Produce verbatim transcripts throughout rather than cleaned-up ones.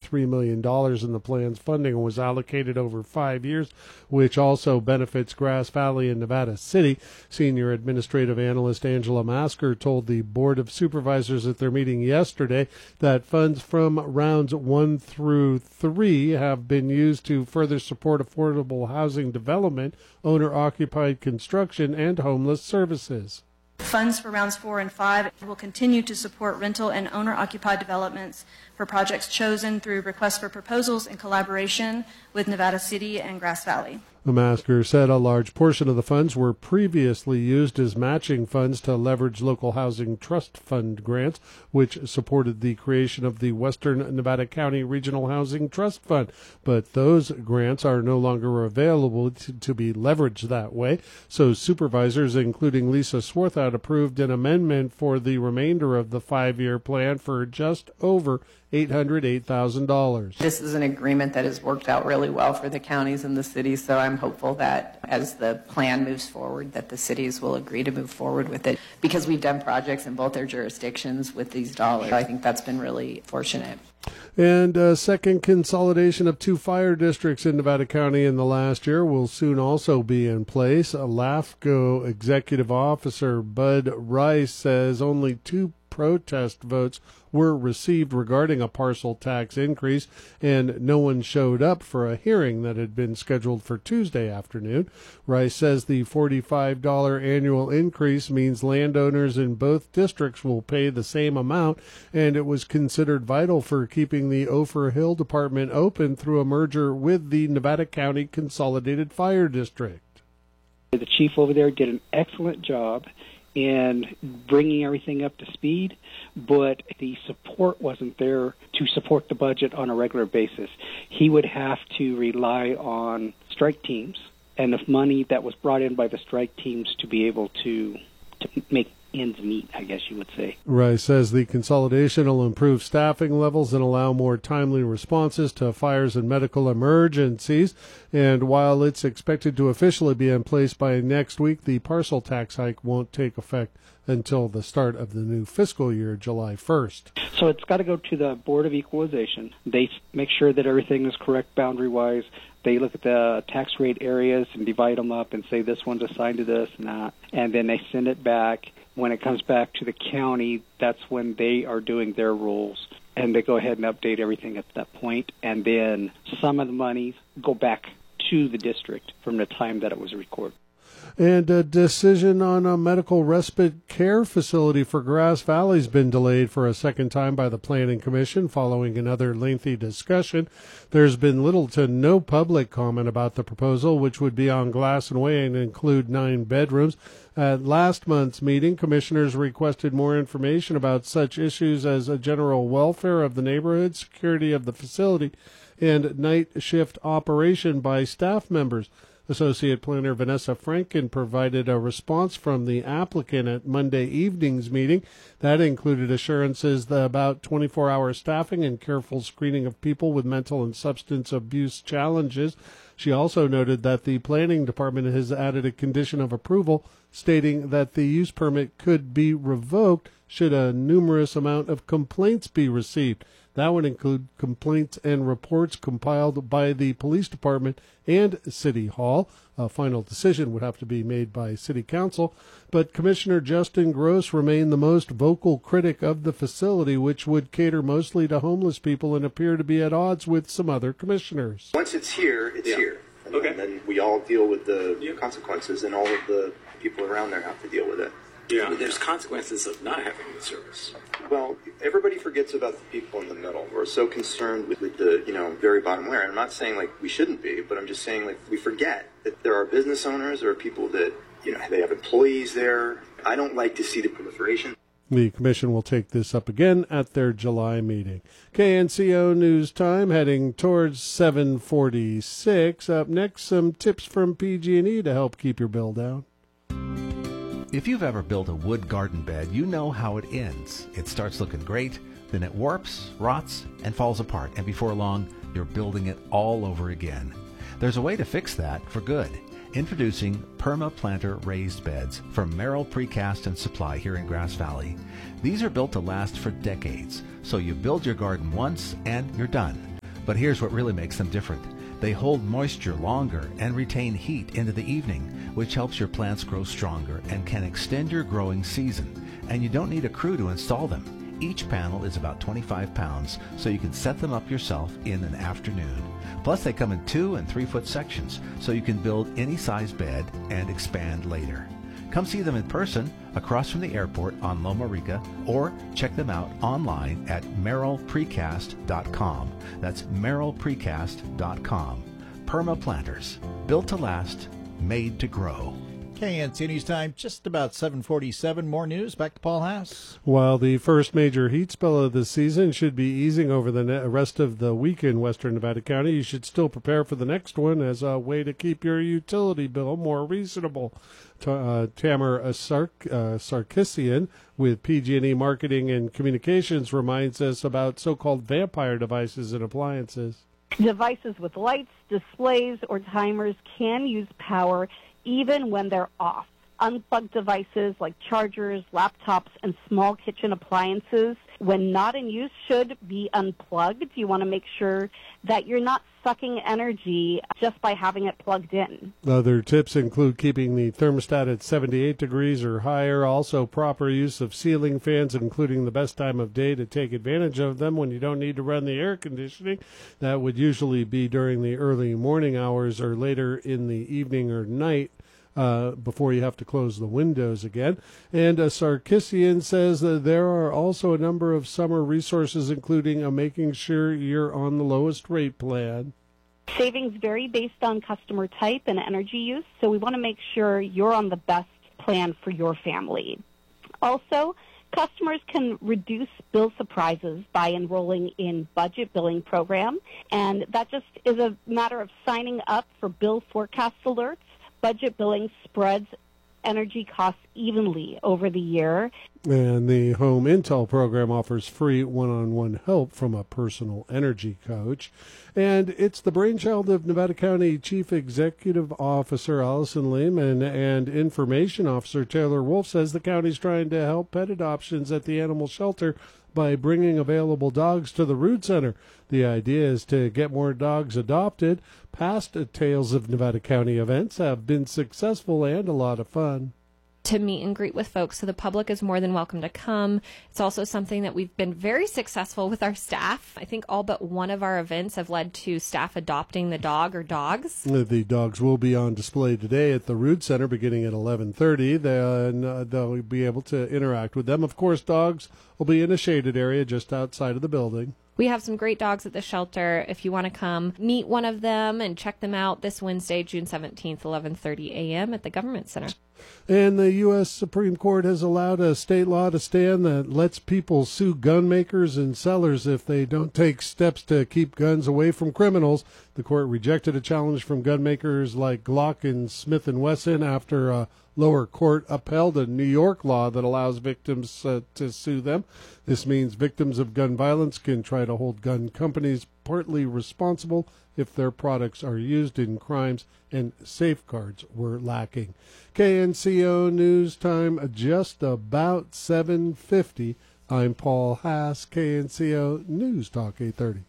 three million dollars in the plan's funding and was allocated over five years, which also benefits Grass Valley and Nevada City. Senior Administrative Analyst Angela Masker told the Board of Supervisors at their meeting yesterday that funds from rounds one through three have been used to further support affordable housing development, owner-occupied construction, and homeless services. Funds for rounds four and five will continue to support rental and owner-occupied developments for projects chosen through requests for proposals in collaboration with Nevada City and Grass Valley. The Masker said a large portion of the funds were previously used as matching funds to leverage local housing trust fund grants, which supported the creation of the Western Nevada County Regional Housing Trust Fund. But those grants are no longer available to, to be leveraged that way. So supervisors, including Lisa Swarthout, approved an amendment for the remainder of the five-year plan for just over eight hundred eight thousand dollars. This is an agreement that has worked out really well for the counties and the cities, so I'm hopeful that as the plan moves forward that the cities will agree to move forward with it, because we've done projects in both their jurisdictions with these dollars. I think that's been really fortunate. And a second consolidation of two fire districts in Nevada County in the last year will soon also be in place. A LAFCO executive officer Bud Rice says only two protest votes were received regarding a parcel tax increase, and no one showed up for a hearing that had been scheduled for Tuesday afternoon. Rice says the forty-five dollars annual increase means landowners in both districts will pay the same amount, and it was considered vital for keeping the Ophir Hill Department open through a merger with the Nevada County Consolidated Fire District. The chief over there did an excellent job in bringing everything up to speed, but the support wasn't there to support the budget on a regular basis. He would have to rely on strike teams and the money that was brought in by the strike teams to be able to, to make ends meet, I guess you would say. Rice says the consolidation will improve staffing levels and allow more timely responses to fires and medical emergencies. And while it's expected to officially be in place by next week, the parcel tax hike won't take effect until the start of the new fiscal year, July first. So it's got to go to the Board of Equalization. They make sure that everything is correct boundary-wise. They look at the tax rate areas and divide them up and say this one's assigned to this and that, and then they send it back. When it comes back to the county, that's when they are doing their rules, and they go ahead and update everything at that point, and then some of the monies go back to the district from the time that it was recorded. And a decision on a medical respite care facility for Grass Valley has been delayed for a second time by the Planning Commission following another lengthy discussion. There's been little to no public comment about the proposal, which would be on Glass and Way and include nine bedrooms. At last month's meeting, commissioners requested more information about such issues as a general welfare of the neighborhood, security of the facility, and night shift operation by staff members. Associate Planner Vanessa Franken provided a response from the applicant at Monday evening's meeting. That included assurances that about twenty-four hour staffing and careful screening of people with mental and substance abuse challenges. She also noted that the planning department has added a condition of approval stating that the use permit could be revoked should a numerous amount of complaints be received. That would include complaints and reports compiled by the police department and City Hall. A final decision would have to be made by City Council, but Commissioner Justin Gross remained the most vocal critic of the facility, which would cater mostly to homeless people and appear to be at odds with some other commissioners. Once it's here, it's yeah. here. And, okay. and then we all deal with the yeah. consequences, and all of the people around there have to deal with it. Yeah, but there's consequences of not having the service. Well, everybody forgets about the people in the middle. We're so concerned with, with the, you know, very bottom layer. And I'm not saying, like, we shouldn't be, but I'm just saying, like, we forget that there are business owners, there are people that, you know, they have employees there. I don't like to see the proliferation. The commission will take this up again at their July meeting. K N C O News Time heading towards seven forty-six. Up next, some tips from P G and E to help keep your bill down. If you've ever built a wood garden bed, you know how it ends. It starts looking great, then it warps, rots, and falls apart, and before long, you're building it all over again. There's a way to fix that for good. Introducing PermaPlanter raised beds from Merrill Precast and Supply here in Grass Valley. These are built to last for decades, so you build your garden once and you're done. But here's what really makes them different. They hold moisture longer and retain heat into the evening, which helps your plants grow stronger and can extend your growing season. And you don't need a crew to install them. Each panel is about twenty-five pounds, so you can set them up yourself in an afternoon. Plus, they come in two and three foot sections, so you can build any size bed and expand later. Come see them in person across from the airport on Loma Rica, or check them out online at merrill precast dot com. That's merrill precast dot com. Perma Planters, built to last, made to grow. K N C News Time, just about seven forty-seven. More news. Back to Paul Haas. While the first major heat spell of the season should be easing over the rest of the week in western Nevada County, you should still prepare for the next one as a way to keep your utility bill more reasonable. Uh, Tamer Sark, uh, Sarkisian with P G and E Marketing and Communications reminds us about so-called vampire devices and appliances. Devices with lights, displays, or timers can use power even when they're off. Unplugged devices like chargers, laptops, and small kitchen appliances, when not in use, should be unplugged. You want to make sure that you're not sucking energy just by having it plugged in. Other tips include keeping the thermostat at seventy-eight degrees or higher, also proper use of ceiling fans, including the best time of day to take advantage of them when you don't need to run the air conditioning. That would usually be during the early morning hours or later in the evening or night. Uh, before you have to close the windows again. And uh, Sarkisian says that there are also a number of summer resources, including uh, making sure you're on the lowest rate plan. Savings vary based on customer type and energy use, so we want to make sure you're on the best plan for your family. Also, customers can reduce bill surprises by enrolling in budget billing program, and that just is a matter of signing up for bill forecast alerts. Budget billing spreads energy costs evenly over the year. And the Home Intel program offers free one-on-one help from a personal energy coach. And it's the brainchild of Nevada County Chief Executive Officer Allison Lehman and Information Officer Taylor Wolf says the county's trying to help pet adoptions at the animal shelter by bringing available dogs to the Root Center. The idea is to get more dogs adopted. Past Tales of Nevada County events have been successful and a lot of fun. To meet and greet with folks, so the public is more than welcome to come. It's also something that we've been very successful with our staff. I think all but one of our events have led to staff adopting the dog or dogs. The dogs will be on display today at the Root Center beginning at eleven thirty. Then uh, they'll be able to interact with them. Of course, dogs will be in a shaded area just outside of the building. We have some great dogs at the shelter. If you want to come meet one of them and check them out this Wednesday, June seventeenth, eleven thirty a.m. at the Government Center. And the U S Supreme Court has allowed a state law to stand that lets people sue gun makers and sellers if they don't take steps to keep guns away from criminals. The court rejected a challenge from gun makers like Glock and Smith and Wesson after a lower court upheld a New York law that allows victims uh, to sue them. This means victims of gun violence can try to hold gun companies partly responsible if their products are used in crimes and safeguards were lacking. K N C O News Time, just about seven fifty. I'm Paul Haas, K N C O News Talk eight thirty.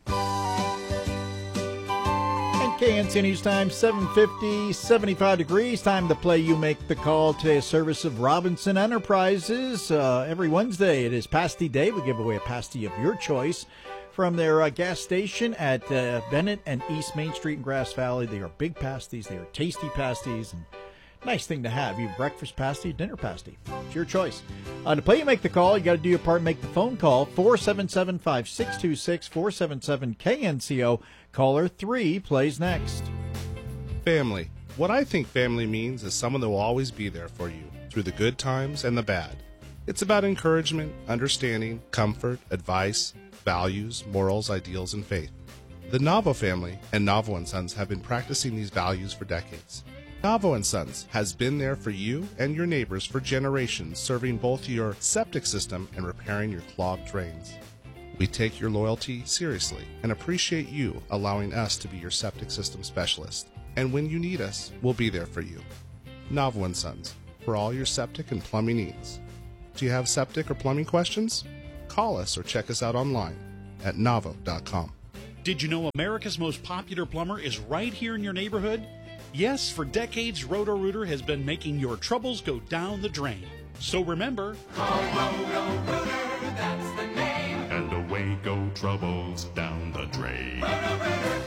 And K N C O News Time, seven fifty, seventy-five degrees. Time to play You Make the Call. Today, a service of Robinson Enterprises. Uh, every Wednesday, it is Pasty Day. We give away a pasty of your choice from their uh, gas station at uh, Bennett and East Main Street in Grass Valley. They are big pasties. They are tasty pasties. And nice thing to have. You have breakfast pasty, dinner pasty. It's your choice. Uh, to play You Make the Call, you got to do your part and make the phone call. four seven seven, five six two six, four seven seven, K N C O. Caller three plays next. Family. What I think family means is someone that will always be there for you through the good times and the bad. It's about encouragement, understanding, comfort, advice, values, morals, ideals, and faith. The Navo family and Navo and Sons have been practicing these values for decades. Navo and Sons has been there for you and your neighbors for generations, serving both your septic system and repairing your clogged drains. We take your loyalty seriously and appreciate you allowing us to be your septic system specialist. And when you need us, we'll be there for you. Navo and Sons, for all your septic and plumbing needs. Do you have septic or plumbing questions? Call us or check us out online at navo dot com. Did you know America's most popular plumber is right here in your neighborhood? Yes, for decades, Roto-Rooter has been making your troubles go down the drain. So remember, call Roto-Rooter, that's the name. And away go troubles down the drain. Roto-Rooter.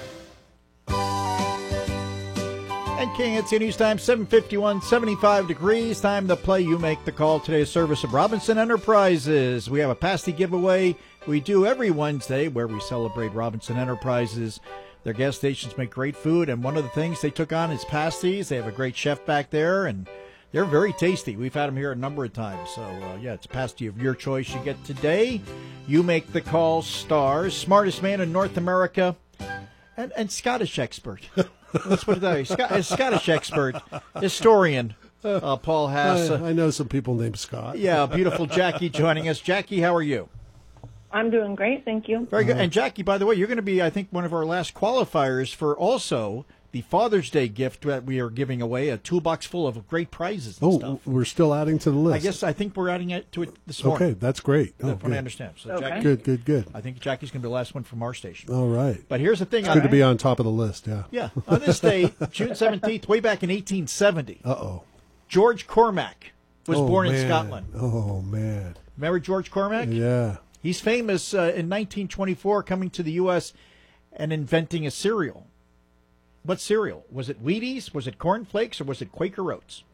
And K N C News Time, seven fifty-one, seventy-five degrees. Time to play You Make the Call. Today's service of Robinson Enterprises. We have a pasty giveaway we do every Wednesday where we celebrate Robinson Enterprises. Their gas stations make great food, and one of the things they took on is pasties. They have a great chef back there, and they're very tasty. We've had them here a number of times. So, uh, yeah, it's a pasty of your choice you get today. You Make the Call stars, smartest man in North America, and, and Scottish expert. Let's put it that way. Scott, Scottish expert, historian, uh, Paul Haas. I, I know some people named Scott. Yeah, beautiful Jackie joining us. Jackie, how are you? I'm doing great, thank you. Very good. And Jackie, by the way, you're going to be, I think, one of our last qualifiers for also the Father's Day gift that we are giving away, a toolbox full of great prizes and oh, stuff. We're still adding to the list. I guess I think we're adding it to it this morning. Okay, that's great. Oh, That's what good. I understand. So Okay. Jackie, Good, good, good. I think Jackie's going to be the last one from our station. All right. But here's the thing. It's on, good to be on top of the list, yeah. Yeah. On this day, June seventeenth, way back in eighteen seventy, Uh-oh. George Cormack was Oh, born in man. Scotland. Oh, man. Remember George Cormack? Yeah. He's famous uh, in nineteen twenty-four coming to the U S and inventing a cereal. What cereal? Was it Wheaties? Was it Corn Flakes? Or was it Quaker Oats?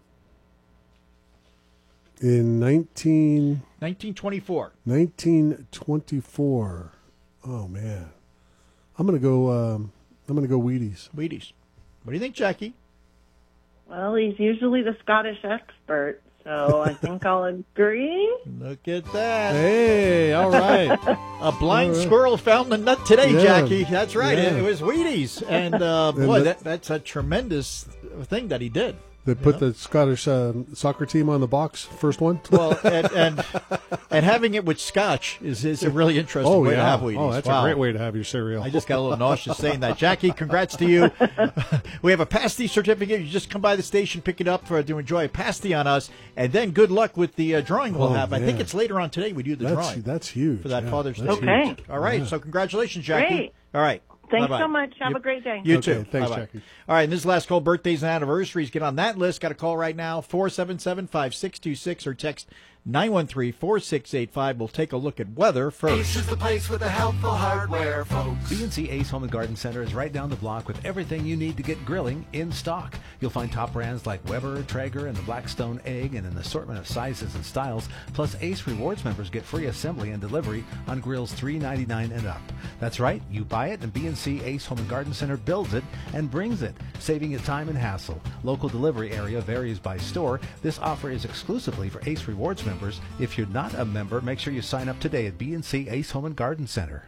In nineteen... nineteen twenty-four. nineteen twenty-four. Oh, man. I'm going to go, um, I'm going to go Wheaties. Wheaties. What do you think, Jackie? Well, he's usually the Scottish expert, so I think I'll agree. Look at that. Hey, all right. A blind All right. squirrel found the nut today, Yeah. Jackie. That's right. Yeah. It, it was Wheaties. And, uh, And boy, the- that, that's a tremendous thing that he did. They put the Scottish um, soccer team on the box, first one. Well, and, and and having it with Scotch is, is a really interesting oh, way yeah. to have Wheaties. Oh, that's Wow. a great way to have your cereal. I just got a little nauseous saying that. Jackie, congrats to you. We have a pasty certificate. You just come by the station, pick it up for to enjoy a pasty on us, and then good luck with the uh, drawing we'll Oh, have. I think man. it's later on today we do the that's, drawing That's huge. for that yeah, Father's Day. that's Okay. huge. All right, Yeah. so congratulations, Jackie. Great. All right. Thanks Bye-bye. so much. Have You- a great day. You Okay, too. thanks, Bye-bye. Jackie. All right, and this last call, birthdays and anniversaries. Get on that list. Got a call right now, four seven seven, five six two six, or text nine one three, four six eight five. We'll take a look at weather first. Ace is the place with the helpful hardware, folks. B and C Ace Home and Garden Center is right down the block with everything you need to get grilling in stock. You'll find top brands like Weber, Traeger, and the Blackstone Egg in an assortment of sizes and styles. Plus, Ace Rewards members get free assembly and delivery on grills three ninety-nine and up. That's right, you buy it and B and C Ace Home and Garden Center builds it and brings it, saving you time and hassle. Local delivery area varies by store. This offer is exclusively for Ace Rewards members. If you're not a member, make sure you sign up today at B and C Ace Home and Garden Center.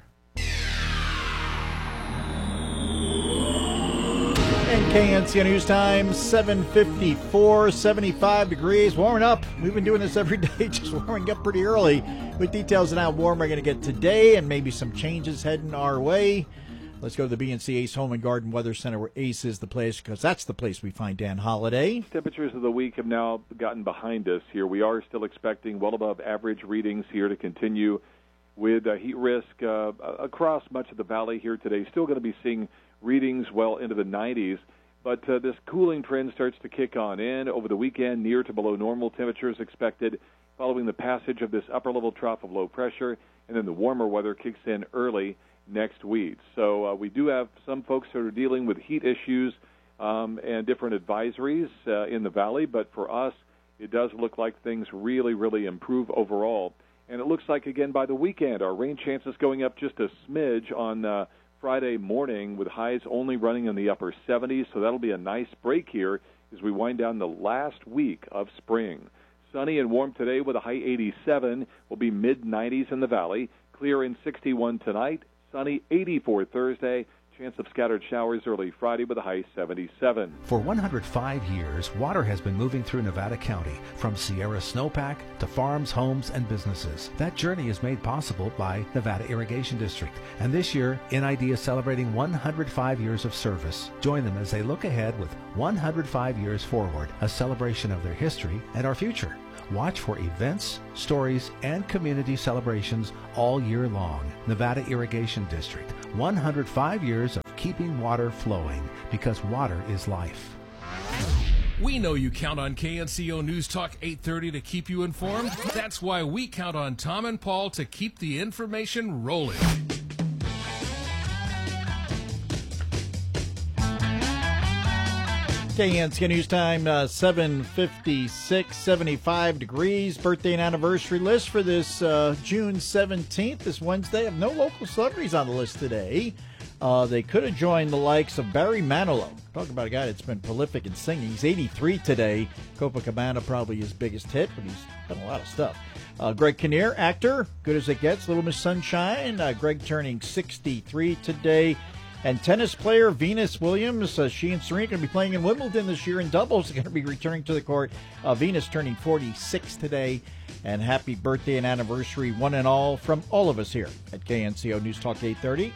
And K N C News Time, seven fifty-four, seventy-five degrees, warming up. We've been doing this every day, just warming up pretty early. With details on how warm we're going to get today and maybe some changes heading our way. Let's go to the B and C Ace Home and Garden Weather Center, where Ace is the place, because that's the place we find Dan Holliday. Temperatures of the week have now gotten behind us here. We are still expecting well above average readings here to continue with uh, heat risk uh, across much of the valley here today. Still going to be seeing readings well into the nineties, but uh, this cooling trend starts to kick on in over the weekend. Near to below normal temperatures expected following the passage of this upper-level trough of low pressure, and then the warmer weather kicks in early next week. So uh, we do have some folks that are dealing with heat issues um, and different advisories uh, in the valley, but for us, it does look like things really, really improve overall. And it looks like, again, by the weekend, our rain chances going up just a smidge on uh, Friday morning, with highs only running in the upper seventies, so that'll be a nice break here as we wind down the last week of spring. Sunny and warm today with a high eighty-seven. Will be mid nineties in the valley. Clear in sixty-one tonight. Sunny eighty-four Thursday. Chance of scattered showers early Friday with a high seventy-seven. For one hundred five years, water has been moving through Nevada County, from Sierra Snowpack to farms, homes, and businesses. That journey is made possible by Nevada Irrigation District. And this year, N I D is celebrating one hundred five years of service. Join them as they look ahead with one hundred five years forward, a celebration of their history and our future. Watch for events, stories, and community celebrations all year long. Nevada Irrigation District, one hundred five years of keeping water flowing, because water is life. We know you count on K N C O News Talk eight thirty to keep you informed. That's why we count on Tom and Paul to keep the information rolling. K N C O News Time, uh, seven fifty-six, seventy-five degrees. Birthday and anniversary list for this uh, June seventeenth, this Wednesday. I have no local celebrities on the list today. Uh, they could have joined the likes of Barry Manilow. Talk about a guy that's been prolific in singing. He's eighty-three today. Copacabana, probably his biggest hit, but he's done a lot of stuff. Uh, Greg Kinnear, actor, good as it gets. Little Miss Sunshine. Uh, Greg turning sixty-three today. And tennis player Venus Williams, uh, she and Serena are going to be playing in Wimbledon this year in doubles. They're going to be returning to the court. Uh, Venus turning forty-six today. And happy birthday and anniversary, one and all, from all of us here at K N C O News Talk eight thirty.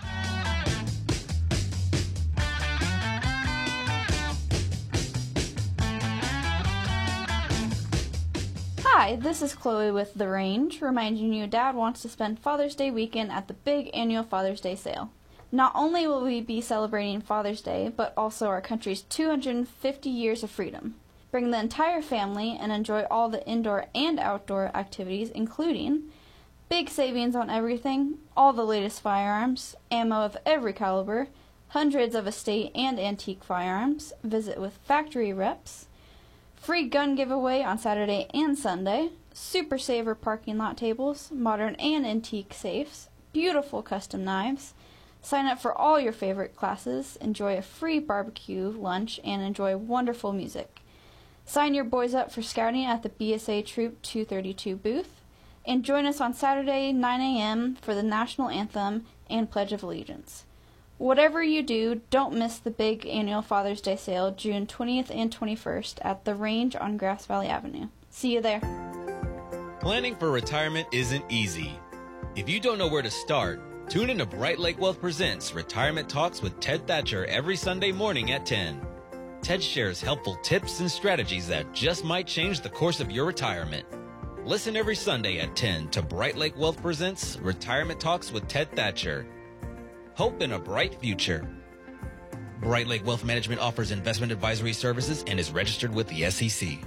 Hi, this is Chloe with The Range, reminding you Dad wants to spend Father's Day weekend at the big annual Father's Day sale. Not only will we be celebrating Father's Day, but also our country's two hundred fifty years of freedom. Bring the entire family and enjoy all the indoor and outdoor activities, including big savings on everything, all the latest firearms, ammo of every caliber, hundreds of estate and antique firearms, visit with factory reps, free gun giveaway on Saturday and Sunday, Super Saver parking lot tables, modern and antique safes, beautiful custom knives. Sign up for all your favorite classes, enjoy a free barbecue lunch, and enjoy wonderful music. Sign your boys up for scouting at the B S A Troop two thirty-two booth, and join us on Saturday, nine a.m. for the National Anthem and Pledge of Allegiance. Whatever you do, don't miss the big annual Father's Day sale June twentieth and twenty-first at The Range on Grass Valley Avenue. See you there. Planning for retirement isn't easy. If you don't know where to start, tune in to Bright Lake Wealth Presents Retirement Talks with Ted Thatcher every Sunday morning at ten. Ted shares helpful tips and strategies that just might change the course of your retirement. Listen every Sunday at ten to Bright Lake Wealth Presents Retirement Talks with Ted Thatcher. Hope in a bright future. Bright Lake Wealth Management offers investment advisory services and is registered with the S E C.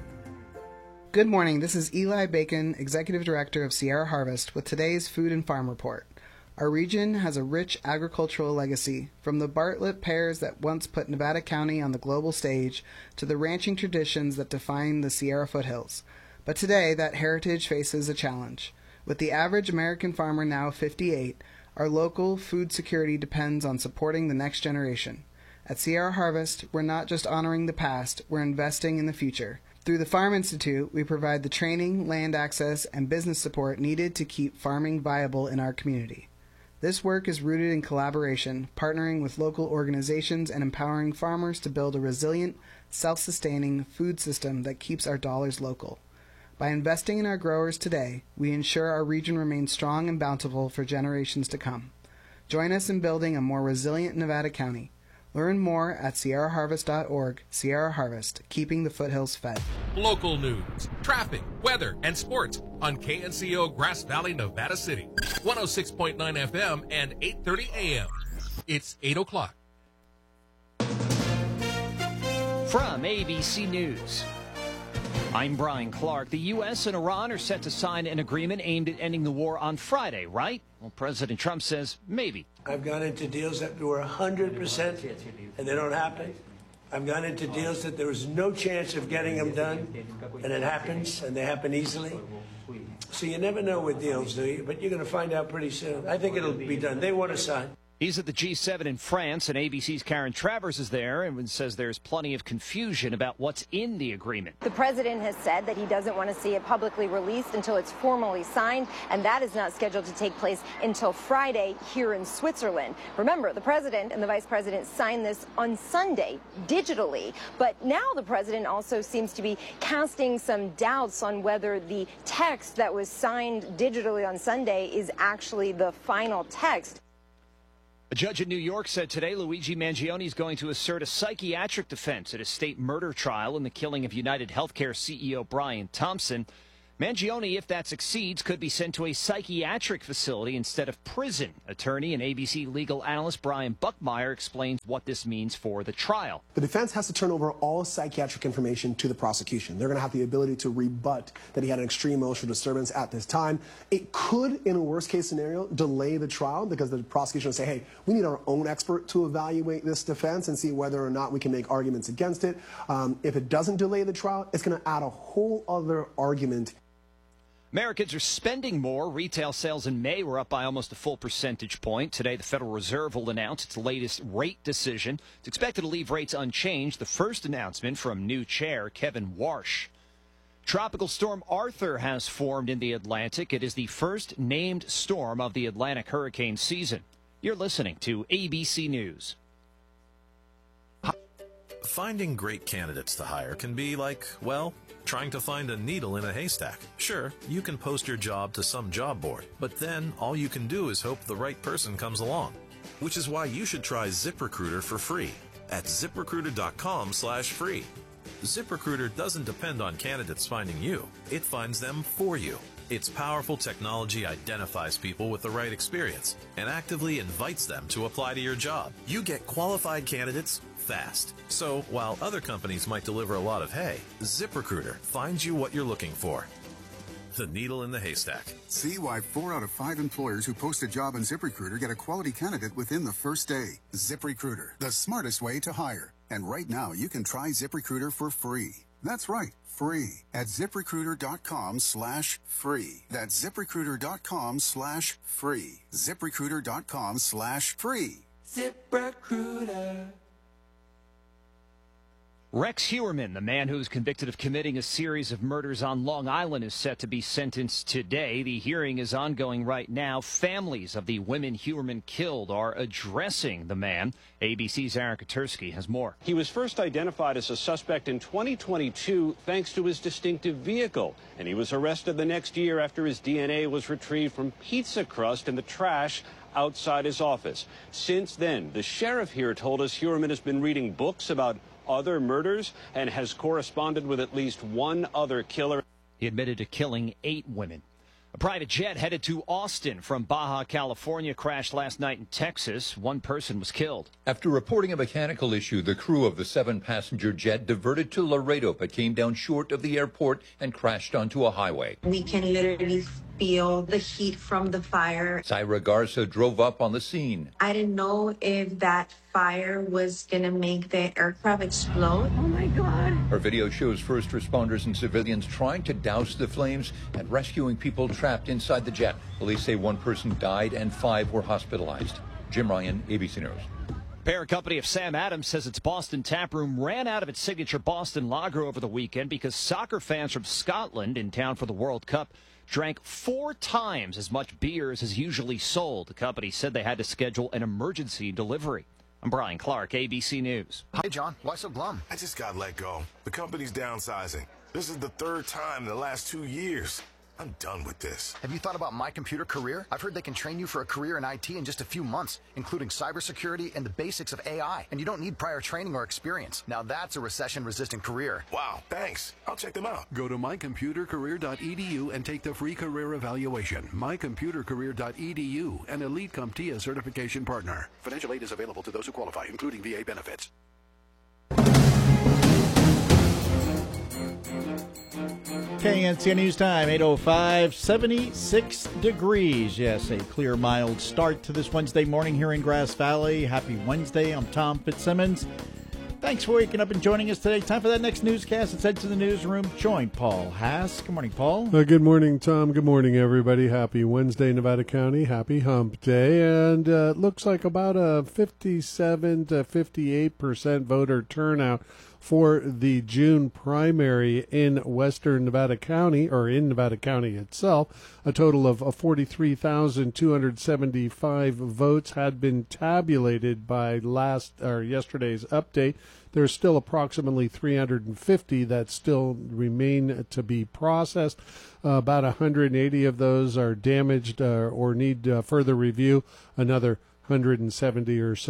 Good morning. This is Eli Bacon, Executive Director of Sierra Harvest, with today's Food and Farm Report. Our region has a rich agricultural legacy, from the Bartlett pears that once put Nevada County on the global stage to the ranching traditions that define the Sierra foothills. But today, that heritage faces a challenge. With the average American farmer now fifty-eight, our local food security depends on supporting the next generation. At Sierra Harvest, we're not just honoring the past, we're investing in the future. Through the Farm Institute, we provide the training, land access, and business support needed to keep farming viable in our community. This work is rooted in collaboration, partnering with local organizations and empowering farmers to build a resilient, self-sustaining food system that keeps our dollars local. By investing in our growers today, we ensure our region remains strong and bountiful for generations to come. Join us in building a more resilient Nevada County. Learn more at sierra harvest dot org. Sierra Harvest, keeping the foothills fed. Local news, traffic, weather, and sports on K N C O Grass Valley, Nevada City. one oh six point nine F M and eight thirty A M. It's eight o'clock. From A B C News, I'm Brian Clark. The U S and Iran are set to sign an agreement aimed at ending the war on Friday, right? Well, President Trump says maybe. I've gone into deals that were one hundred percent and they don't happen. I've gone into deals that there was no chance of getting them done, and it happens, and they happen easily. So you never know with deals, do you? But you're going to find out pretty soon. I think it'll be done. They want to sign. He's at the G seven in France, and A B C's Karen Travers is there and says there's plenty of confusion about what's in the agreement. The president has said that he doesn't want to see it publicly released until it's formally signed, and that is not scheduled to take place until Friday here in Switzerland. Remember, the president and the vice president signed this on Sunday digitally, but now the president also seems to be casting some doubts on whether the text that was signed digitally on Sunday is actually the final text. A judge in New York said today Luigi Mangione is going to assert a psychiatric defense at a state murder trial in the killing of United Healthcare C E O Brian Thompson. Mangione, if that succeeds, could be sent to a psychiatric facility instead of prison. Attorney and A B C legal analyst Brian Buckmeyer explains what this means for the trial. The defense has to turn over all psychiatric information to the prosecution. They're going to have the ability to rebut that he had an extreme emotional disturbance at this time. It could, in a worst-case scenario, delay the trial because the prosecution will say, hey, we need our own expert to evaluate this defense and see whether or not we can make arguments against it. Um, if it doesn't delay the trial, it's going to add a whole other argument. Americans are spending more. Retail sales in May were up by almost a full percentage point. Today, the Federal Reserve will announce its latest rate decision. It's expected to leave rates unchanged. The first announcement from new chair Kevin Warsh. Tropical storm Arthur has formed in the Atlantic. It is the first named storm of the Atlantic hurricane season. You're listening to A B C News. Finding great candidates to hire can be like, well, trying to find a needle in a haystack. Sure, you can post your job to some job board, but then all you can do is hope the right person comes along. Which is why you should try ZipRecruiter for free at ZipRecruiter.com slash free. ZipRecruiter doesn't depend on candidates finding you. It finds them for you. Its powerful technology identifies people with the right experience and actively invites them to apply to your job. You get qualified candidates fast. So while other companies might deliver a lot of hay, ZipRecruiter finds you what you're looking for. The needle in the haystack. See why four out of five employers who post a job on ZipRecruiter get a quality candidate within the first day. ZipRecruiter, the smartest way to hire. And right now, you can try ZipRecruiter for free. That's right, free at ZipRecruiter.com slash free. That's ZipRecruiter.com slash free. ZipRecruiter.com slash free. ZipRecruiter. Rex Heuermann, the man who was convicted of committing a series of murders on Long Island, is set to be sentenced today. The hearing is ongoing right now. Families of the women Heuermann killed are addressing the man. A B C's Aaron Katersky has more. He was first identified as a suspect in twenty twenty-two thanks to his distinctive vehicle, and he was arrested the next year after his D N A was retrieved from pizza crust in the trash outside his office. Since then, the sheriff here told us Heuermann has been reading books about other murders and has corresponded with at least one other killer. He admitted to killing eight women. A private jet headed to Austin from Baja California crashed last night in Texas. One person was killed. After reporting a mechanical issue, the crew of the seven-passenger jet diverted to Laredo but came down short of the airport and crashed onto a highway. We can literally feel the heat from the fire. Zaira Garza drove up on the scene. I didn't know if that fire was going to make the aircraft explode. Oh, my God. Her video shows first responders and civilians trying to douse the flames and rescuing people trapped inside the jet. Police say one person died and five were hospitalized. Jim Ryan, A B C News. Parent company of Sam Adams says its Boston Tap Room ran out of its signature Boston Lager over the weekend because soccer fans from Scotland in town for the World Cup drank four times as much beer as is usually sold. The company said they had to schedule an emergency delivery. I'm Brian Clark, A B C News. Hey, John, why so glum? I just got let go. The company's downsizing. This is the third time in the last two years. I'm done with this. Have you thought about My Computer Career? I've heard they can train you for a career in I T in just a few months, including cybersecurity and the basics of A I. And you don't need prior training or experience. Now that's a recession-resistant career. Wow, thanks. I'll check them out. Go to my computer career dot e d u and take the free career evaluation. my computer career dot e d u, an Elite CompTIA certification partner. Financial aid is available to those who qualify, including V A benefits. K N C News Time, eight oh five, seventy-six degrees. Yes, a clear, mild start to this Wednesday morning here in Grass Valley. Happy Wednesday. I'm Tom Fitzsimmons. Thanks for waking up and joining us today. Time for that next newscast. Let's head to the newsroom. Join Paul Haas. Good morning, Paul. Uh, good morning, Tom. Good morning, everybody. Happy Wednesday, Nevada County. Happy Hump Day. And uh, it looks like about a fifty-seven to fifty-eight percent voter turnout for the June primary in western Nevada County, or in Nevada County itself. A total of forty-three thousand two hundred seventy-five votes had been tabulated by last or yesterday's update. There's still approximately three hundred fifty that still remain to be processed. Uh, about one hundred eighty of those are damaged uh, or need uh, further review. Another one hundred seventy or so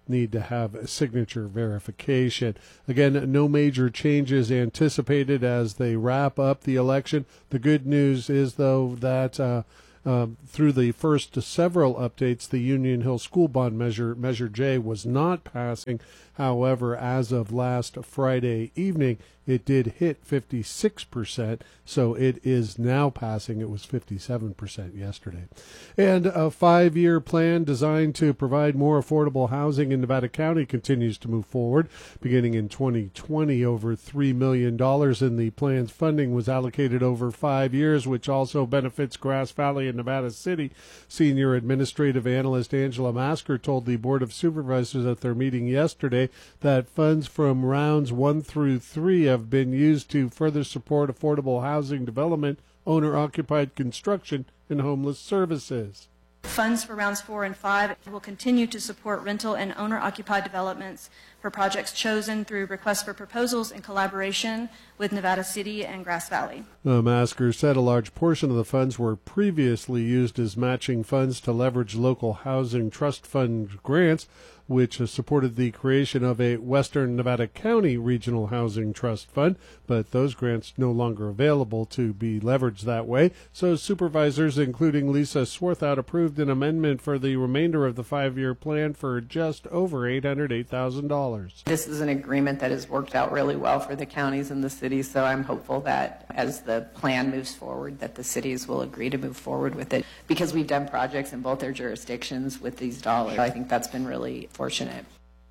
need to have signature verification. Again, no major changes anticipated as they wrap up the election. The good news is, though, that uh, Um, through the first several updates, the Union Hill School Bond Measure, Measure J, was not passing. However, as of last Friday evening, it did hit fifty-six percent, so it is now passing. It was fifty-seven percent yesterday. And a five-year plan designed to provide more affordable housing in Nevada County continues to move forward. Beginning in twenty twenty, over three million dollars in the plan's funding was allocated over five years, which also benefits Grass Valley and Nevada City. Senior Administrative Analyst Angela Masker told the Board of Supervisors at their meeting yesterday that funds from rounds one through three have been used to further support affordable housing development, owner-occupied construction, and homeless services. Funds for rounds four and five will continue to support rental and owner-occupied developments for projects chosen through requests for proposals in collaboration with Nevada City and Grass Valley. Uh, Masker said a large portion of the funds were previously used as matching funds to leverage local housing trust fund grants, which has supported the creation of a Western Nevada County Regional Housing Trust Fund, but those grants no longer available to be leveraged that way. So supervisors, including Lisa Swarthout, approved an amendment for the remainder of the five-year plan for just over eight hundred eight thousand dollars. This is an agreement that has worked out really well for the counties and the cities, so I'm hopeful that as the plan moves forward, that the cities will agree to move forward with it, because we've done projects in both their jurisdictions with these dollars. I think that's been really fortunate.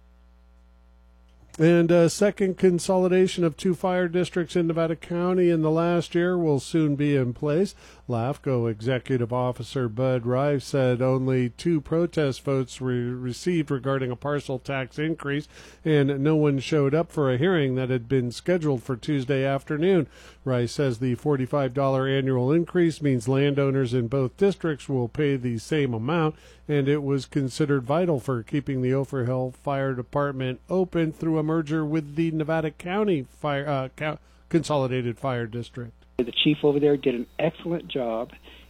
And a second consolidation of two fire districts in Nevada County in the last year will soon be in place. LAFCO Executive Officer Bud Rife said only two protest votes were received regarding a parcel tax increase, and no one showed up for a hearing that had been scheduled for Tuesday afternoon. Rice says the forty-five dollars annual increase means landowners in both districts will pay the same amount, and it was considered vital for keeping the Ophir Hill Fire Department open through a merger with the Nevada County Fire uh, Co- Consolidated Fire District. The chief over there did an excellent job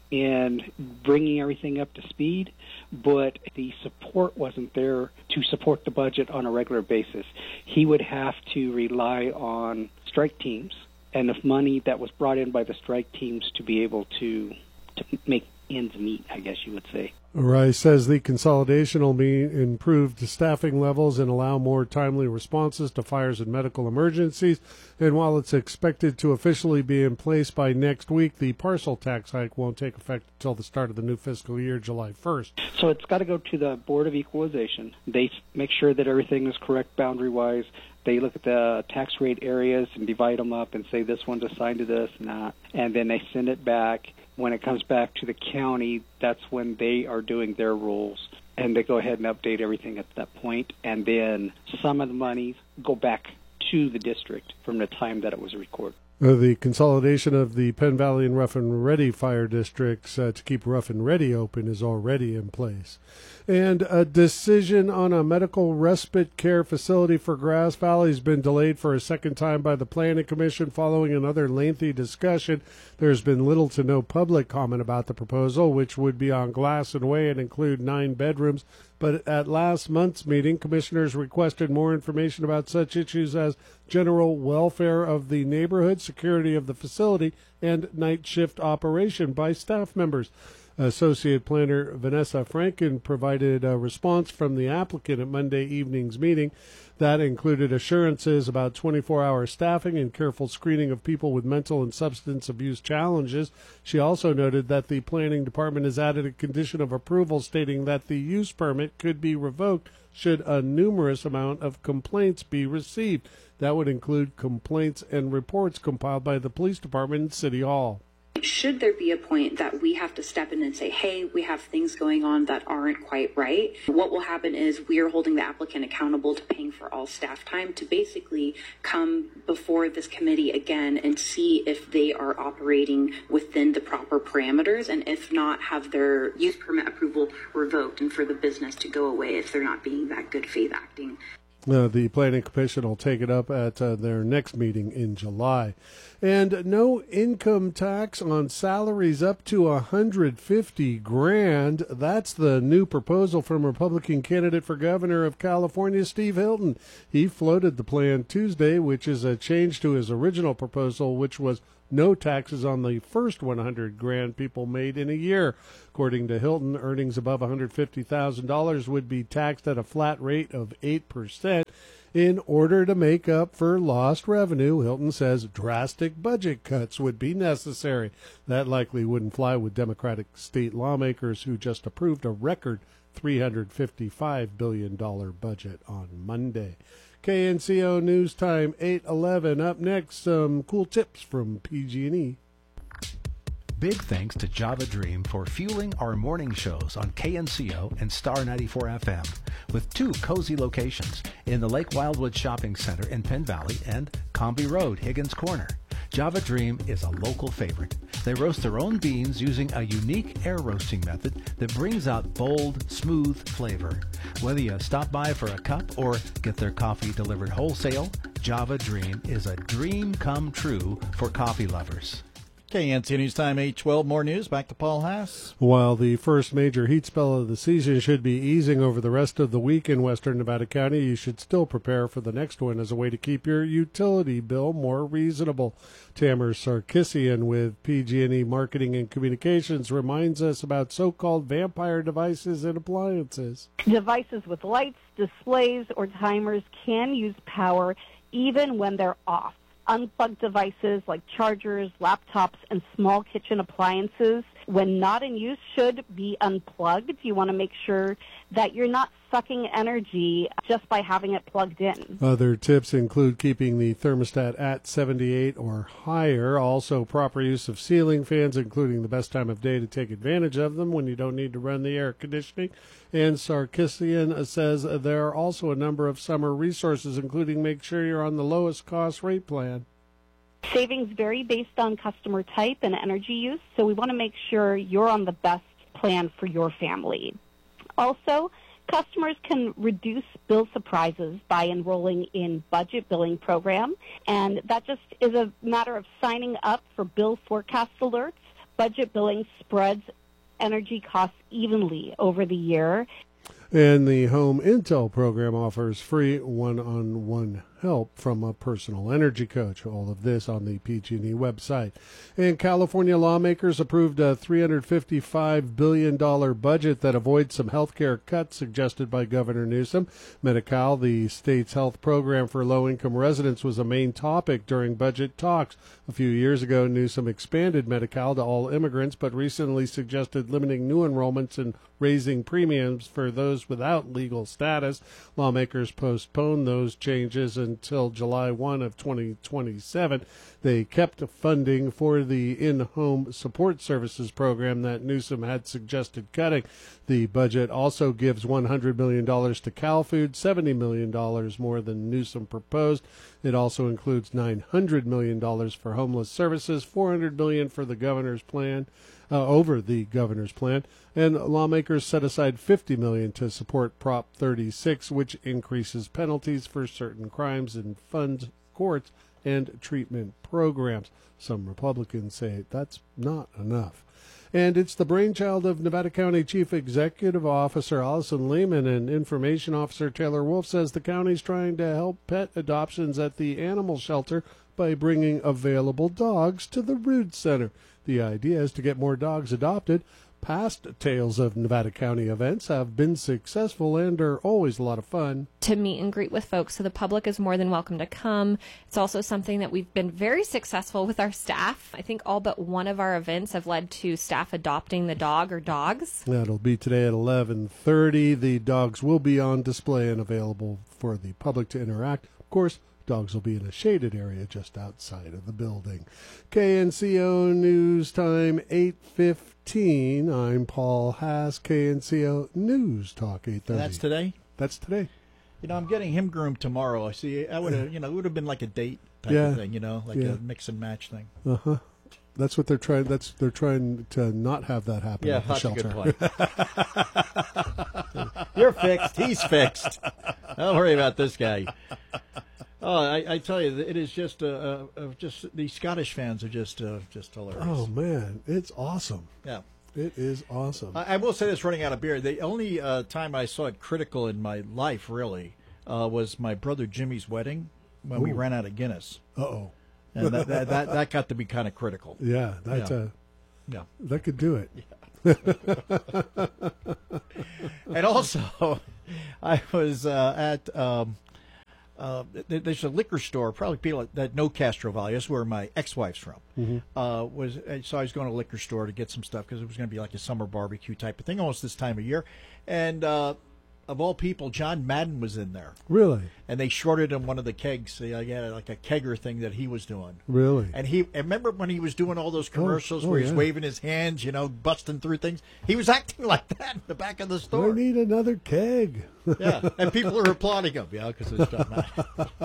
in bringing everything up to speed, but the support wasn't there to support the budget on a regular basis. He would have to rely on strike teams and the money that was brought in by the strike teams to be able to, to make ends meet, I guess you would say. Rice says the consolidation will mean improved staffing levels and allow more timely responses to fires and medical emergencies. And while it's expected to officially be in place by next week, the parcel tax hike won't take effect until the start of the new fiscal year, July first. So it's got to go to the Board of Equalization. They make sure that everything is correct boundary-wise. They look at the tax rate areas and divide them up and say this one's assigned to this, not. And then they send it back. When it comes back to the county, that's when they are doing their rules, and they go ahead and update everything at that point, and then some of the monies go back to the district from the time that it was recorded. Uh, the consolidation of the Penn Valley and Rough and Ready fire districts uh, to keep Rough and Ready open is already in place. And a decision on a medical respite care facility for Grass Valley has been delayed for a second time by the Planning Commission following another lengthy discussion. There's been little to no public comment about the proposal, which would be on Glass and Way and include nine bedrooms. But at last month's meeting, commissioners requested more information about such issues as general welfare of the neighborhood, security of the facility, and night shift operation by staff members. Associate Planner Vanessa Franken provided a response from the applicant at Monday evening's meeting that included assurances about twenty-four hour staffing and careful screening of people with mental and substance abuse challenges. She also noted that the planning department has added a condition of approval stating that the use permit could be revoked should a numerous amount of complaints be received. That would include complaints and reports compiled by the police department and City Hall. Should there be a point that we have to step in and say, hey, we have things going on that aren't quite right, what will happen is we are holding the applicant accountable to paying for all staff time to basically come before this committee again and see if they are operating within the proper parameters, and if not, have their use permit approval revoked and for the business to go away if they're not being that good faith acting. Uh, the Planning Commission will take it up at uh, their next meeting in July. And no income tax on salaries up to one hundred fifty grand. That's the new proposal from Republican candidate for governor of California, Steve Hilton. He floated the plan Tuesday, which is a change to his original proposal, which was no taxes on the first one hundred grand people made in a year. According to Hilton, earnings above one hundred fifty thousand dollars would be taxed at a flat rate of eight percent. In order to make up for lost revenue, Hilton says drastic budget cuts would be necessary. That likely wouldn't fly with Democratic state lawmakers who just approved a record three hundred fifty-five billion dollars budget on Monday. K N C O News Time eight eleven. Up next, some cool tips from P G and E. Big thanks to Java Dream for fueling our morning shows on K N C O and Star ninety-four F M, with two cozy locations in the Lake Wildwood Shopping Center in Penn Valley and Comby Road, Higgins Corner. Java Dream is a local favorite. They roast their own beans using a unique air roasting method that brings out bold, smooth flavor. Whether you stop by for a cup or get their coffee delivered wholesale, Java Dream is a dream come true for coffee lovers. K N C O News Time eight twelve. More news. Back to Paul Haas. While the first major heat spell of the season should be easing over the rest of the week in western Nevada County, you should still prepare for the next one as a way to keep your utility bill more reasonable. Tamara Sarkissian with P G and E Marketing and Communications reminds us about so-called vampire devices and appliances. Devices with lights, displays, or timers can use power even when they're off. Unplugged devices like chargers, laptops, and small kitchen appliances, when not in use, should be unplugged. You want to make sure that you're not sucking energy just by having it plugged in. Other tips include keeping the thermostat at seventy-eight or higher. Also, proper use of ceiling fans, including the best time of day to take advantage of them when you don't need to run the air conditioning. And Sarkissian says there are also a number of summer resources, including make sure you're on the lowest cost rate plan. Savings vary based on customer type and energy use, so we want to make sure you're on the best plan for your family. Also, customers can reduce bill surprises by enrolling in budget billing program, and that just is a matter of signing up for bill forecast alerts. Budget billing spreads energy costs evenly over the year. And the Home Intel program offers free one-on-one help from a personal energy coach. All of this on the P G and E website. And California lawmakers approved a three hundred fifty-five billion dollars budget that avoids some health care cuts suggested by Governor Newsom. Medi-Cal, the state's health program for low-income residents, was a main topic during budget talks. A few years ago, Newsom expanded Medi-Cal to all immigrants, but recently suggested limiting new enrollments and raising premiums for those without legal status. Lawmakers postponed those changes until July first of twenty twenty-seven. They kept funding for the in-home support services program that Newsom had suggested cutting. The budget also gives one hundred million dollars to CalFood, seventy million dollars more than Newsom proposed. It also includes nine hundred million dollars for homeless services, four hundred million dollars for the governor's plan. Uh, over the governor's plan, and lawmakers set aside fifty million dollars to support Prop thirty-six, which increases penalties for certain crimes and funds courts and treatment programs. Some Republicans say that's not enough. And it's the brainchild of Nevada County Chief Executive Officer Allison Lehman, and Information Officer Taylor Wolf says the county's trying to help pet adoptions at the animal shelter by bringing available dogs to the Rood Center. The idea is to get more dogs adopted. Past Tales of Nevada County events have been successful and are always a lot of fun. To meet and greet with folks, so the public is more than welcome to come. It's also something that we've been very successful with our staff. I think all but one of our events have led to staff adopting the dog or dogs. That'll be today at eleven thirty. The dogs will be on display and available for the public to interact. Of course, dogs will be in a shaded area just outside of the building. K N C O News Time eight fifteen. I'm Paul Haas, K N C O News Talk eight thirty. That's today? That's today. You know, I'm getting him groomed tomorrow. I see. I would have, you know, it would have been like a date type yeah. of thing, you know, like yeah. a mix and match thing. Uh-huh. That's what they're trying. That's they're trying to not have that happen Yeah, at the that's shelter. a good point. You're fixed. He's fixed. Don't worry about this guy. Oh, I, I tell you, it is just uh, uh, just these Scottish fans are just uh, just hilarious. Oh man, it's awesome. Yeah. It is awesome. I, I will say this: running out of beer. The only uh, time I saw it critical in my life, really, uh, was my brother Jimmy's wedding when we Ooh. ran out of Guinness. Uh oh. And that, that, that, that got to be kind of critical. Yeah, that's yeah. a yeah. That could do it. Yeah. And also, I was uh, at um, uh, there's a liquor store. Probably people that know Castro Valley. That's where my ex-wife's from. Mm-hmm. Uh, was so I was going to a liquor store to get some stuff because it was going to be like a summer barbecue type of thing, almost this time of year, and. Uh, Of all people, John Madden was in there. Really? And they shorted him one of the kegs. So he had like a kegger thing that he was doing. Really? And he, and remember when he was doing all those commercials oh, where he's yeah. waving his hands, you know, busting through things? He was acting like that in the back of the I store. need another keg. Yeah, and people are applauding him, yeah, because it's John Madden.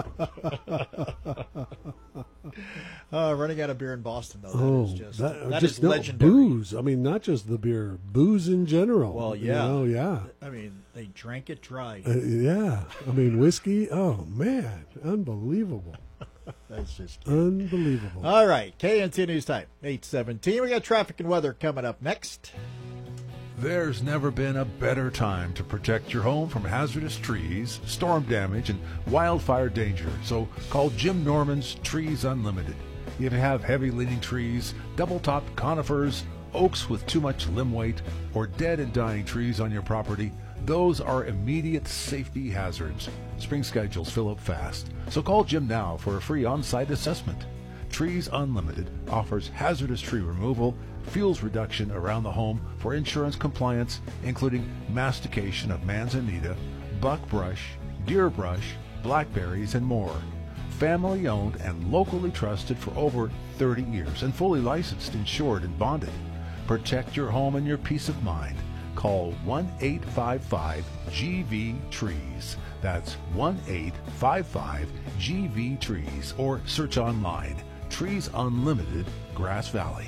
uh, running out of beer in Boston, though, that Oh, is just, that, that just is no, legendary. booze. I mean, not just the beer, booze in general. Well, You yeah. know, yeah. I mean, they drank it dry. Uh, yeah. I mean, whiskey. Oh, man. Unbelievable. That's just cute. Unbelievable. All right, K N T News Time, eight seventeen. We got traffic and weather coming up next. There's never been a better time to protect your home from hazardous trees, storm damage, and wildfire danger. So call Jim Norman's Trees Unlimited. If you have heavy leaning trees, double-topped conifers, oaks with too much limb weight, or dead and dying trees on your property, those are immediate safety hazards. Spring schedules fill up fast, so call Jim now for a free on-site assessment. Trees Unlimited offers hazardous tree removal, fuels reduction around the home for insurance compliance, including mastication of manzanita, buckbrush, deer brush, blackberries, and more. Family owned and locally trusted for over thirty years and fully licensed, insured, and bonded. Protect your home and your peace of mind. Call one eight five five G V Trees. That's one eight five five G V Trees, or search online. Trees Unlimited, Grass Valley.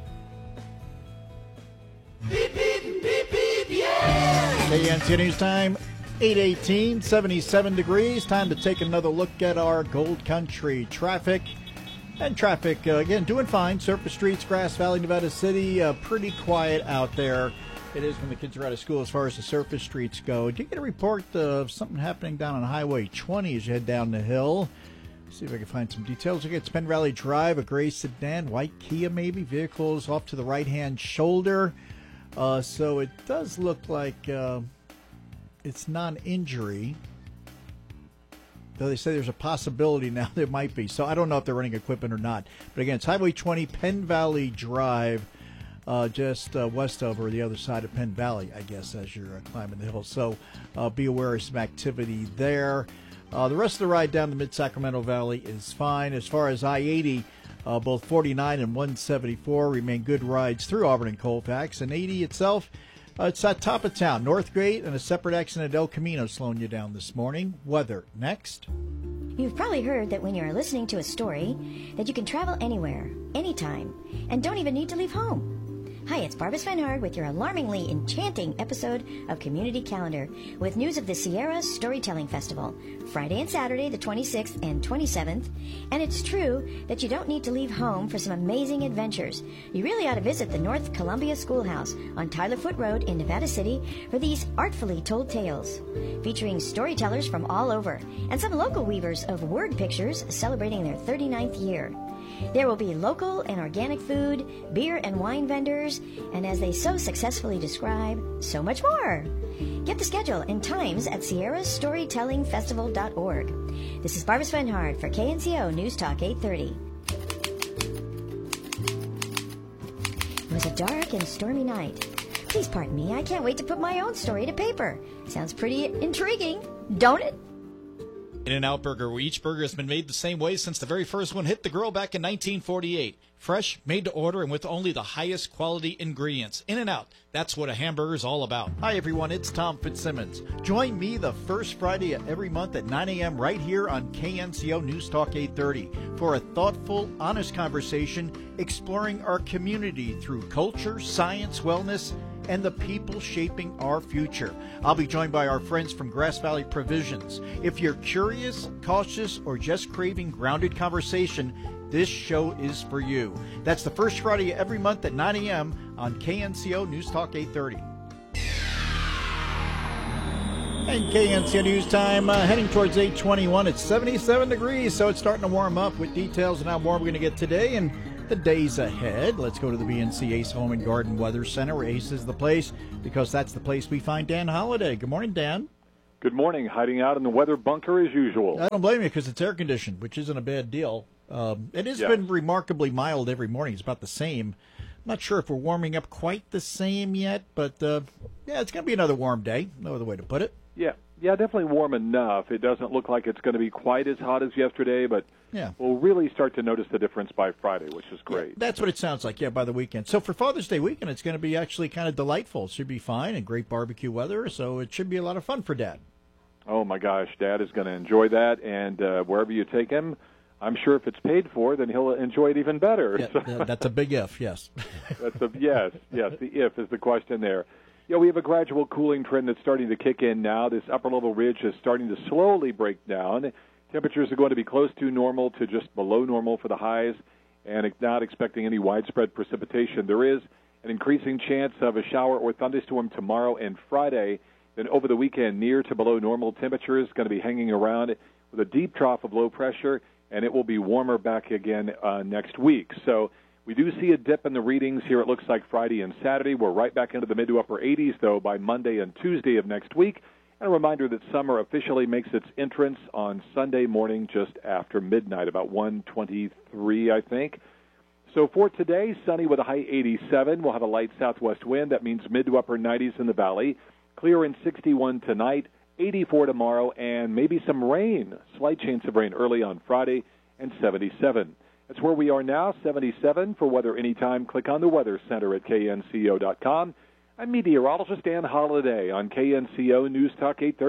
Beep, beep, beep, beep, yeah! K N T News Time, eight eighteen, seventy-seven degrees. Time to take another look at our Gold Country traffic. And traffic, uh, again, doing fine. Surface streets, Grass Valley, Nevada City, uh, pretty quiet out there. It is when the kids are out of school as far as the surface streets go. Did you get a report of something happening down on Highway twenty as you head down the hill? See if I can find some details. Look at Penn Valley Drive, a gray sedan, white Kia maybe. Vehicles off to the right-hand shoulder. Uh, so it does look like uh, it's non-injury. Though they say there's a possibility now there might be. So I don't know if they're running equipment or not. But again, it's Highway twenty, Penn Valley Drive, uh, just uh, west of or the other side of Penn Valley, I guess, as you're uh, climbing the hill. So uh, be aware of some activity there. Uh, the rest of the ride down the Mid-Sacramento Valley is fine. As far as I eighty, uh, both forty-nine and one seventy-four remain good rides through Auburn and Colfax. And eighty itself, uh, it's at top of town. Northgate and a separate exit at El Camino slowing you down this morning. Weather next. You've probably heard that when you're listening to a story, that you can travel anywhere, anytime, and don't even need to leave home. Hi, it's Barbara Svenhard with your alarmingly enchanting episode of Community Calendar with news of the Sierra Storytelling Festival, Friday and Saturday, the twenty-sixth and twenty-seventh. And it's true that you don't need to leave home for some amazing adventures. You really ought to visit the North Columbia Schoolhouse on Tyler Foote Road in Nevada City for these artfully told tales, featuring storytellers from all over and some local weavers of word pictures celebrating their thirty-ninth year. There will be local and organic food, beer and wine vendors, and as they so successfully describe, so much more. Get the schedule and times at sierra storytelling festival dot org. This is Barbara Svenhard for K N C O News Talk eight thirty. It was a dark and stormy night. Please pardon me, I can't wait to put my own story to paper. Sounds pretty intriguing, don't it? In-N-Out Burger, where each burger has been made the same way since the very first one hit the grill back in nineteen forty-eight. Fresh, made to order, and with only the highest quality ingredients. In-N-Out, that's what a hamburger is all about. Hi, everyone. It's Tom Fitzsimmons. Join me the first Friday of every month at nine a.m. right here on K N C O News Talk eight thirty for a thoughtful, honest conversation exploring our community through culture, science, wellness, and the people shaping our future. I'll be joined by our friends from Grass Valley Provisions. If you're curious, cautious, or just craving grounded conversation, this show is for you. That's the first Friday of every month at nine a.m. on K N C O News Talk eight thirty. And K N C O News Time, uh, heading towards eight twenty-one. It's seventy-seven degrees, so it's starting to warm up with details on how warm we're going to get today and the days ahead. Let's go to the B N C Ace Home and Garden Weather Center, where Ace is the place, because that's the place we find Dan Holliday. Good morning, Dan. Good morning. Hiding out in the weather bunker as usual. I don't blame you, because it's air conditioned, which isn't a bad deal. Um, it has yes. been remarkably mild every morning. It's about the same. I'm not sure if we're warming up quite the same yet, but uh, yeah, it's going to be another warm day. No other way to put it. Yeah, yeah, definitely warm enough. It doesn't look like it's going to be quite as hot as yesterday, but yeah. we'll really start to notice the difference by Friday, which is great. Yeah, that's what it sounds like, yeah, by the weekend. So for Father's Day weekend, it's going to be actually kind of delightful. It should be fine and great barbecue weather, so it should be a lot of fun for Dad. Oh, my gosh, Dad is going to enjoy that, and uh, wherever you take him, I'm sure if it's paid for, then he'll enjoy it even better. Yeah, so, that's a big if, yes. that's a yes, yes. The if is the question there. Yeah, we have a gradual cooling trend that's starting to kick in now. This upper-level ridge is starting to slowly break down. Temperatures are going to be close to normal to just below normal for the highs, and not expecting any widespread precipitation. There is an increasing chance of a shower or thunderstorm tomorrow and Friday. Then over the weekend, near to below normal temperatures going to be hanging around with a deep trough of low pressure, and it will be warmer back again uh, next week. So we do see a dip in the readings here, it looks like Friday and Saturday. We're right back into the mid to upper eighties, though, by Monday and Tuesday of next week. And a reminder that summer officially makes its entrance on Sunday morning just after midnight, about one twenty-three, I think. So for today, sunny with a high eighty-seven. We'll have a light southwest wind. That means mid to upper nineties in the valley. Clear and sixty-one tonight, eighty-four tomorrow, and maybe some rain. Slight chance of rain early on Friday, and seventy-seven. That's where we are now, seventy-seven. For weather anytime, click on the Weather Center at K N C O dot com. I'm meteorologist Dan Holliday on K N C O News Talk eight thirty.